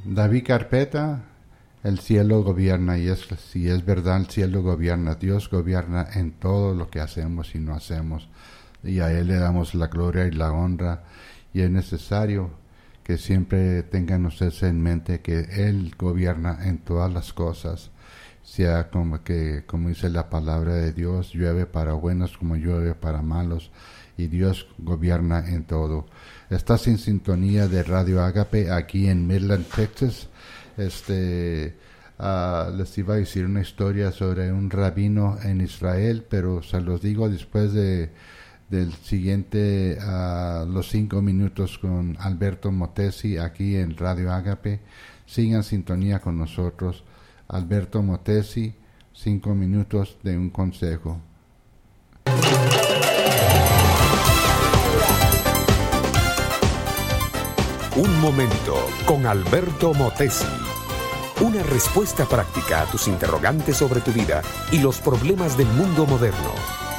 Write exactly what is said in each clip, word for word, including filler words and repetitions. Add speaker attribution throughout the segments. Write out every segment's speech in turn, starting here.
Speaker 1: David Carpeta, el cielo gobierna, y es, si es verdad, el cielo gobierna. Dios gobierna en todo lo que hacemos y no hacemos, y a Él le damos la gloria y la honra, y es necesario que siempre tengan ustedes en mente que Él gobierna en todas las cosas, sea como que, como dice la palabra de Dios, llueve para buenos como llueve para malos, y Dios gobierna en todo. Estás en sintonía de Radio Ágape aquí en Midland, Texas. Este, uh, les iba a decir una historia sobre un rabino en Israel, pero se los digo después de del siguiente, uh, los cinco minutos con Alberto Motesi aquí en Radio Ágape. Sigan sintonía con nosotros. Alberto Motesi, cinco minutos de un consejo.
Speaker 2: Un momento con Alberto Motesi. Una respuesta práctica a tus interrogantes sobre tu vida y los problemas del mundo moderno.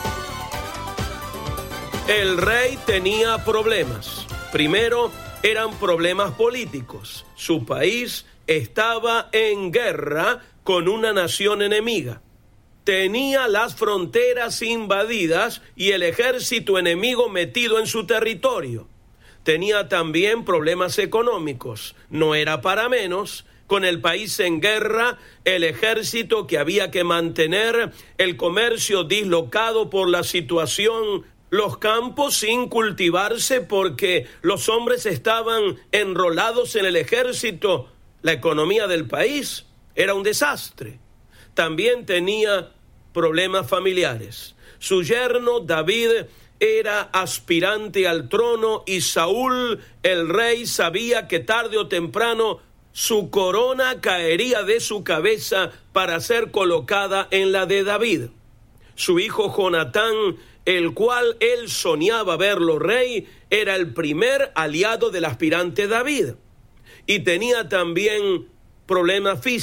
Speaker 3: El rey tenía problemas. Primero, eran problemas políticos. Su país estaba en guerra con una nación enemiga. Tenía las fronteras invadidas y el ejército enemigo metido en su territorio. Tenía también problemas económicos. No era para menos. Con el país en guerra, el ejército que había que mantener, el comercio dislocado por la situación, los campos sin cultivarse porque los hombres estaban enrolados en el ejército. La economía del país era un desastre. También tenía problemas familiares. Su yerno David era aspirante al trono y Saúl, el rey, sabía que tarde o temprano su corona caería de su cabeza para ser colocada en la de David. Su hijo Jonatán, el cual él soñaba verlo rey, era el primer aliado del aspirante David. Y tenía también problemas físicos.